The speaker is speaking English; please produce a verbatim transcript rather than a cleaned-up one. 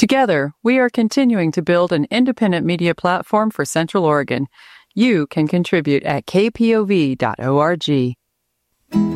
Together, we are continuing to build an independent media platform for Central Oregon. You can contribute at k p o v dot org.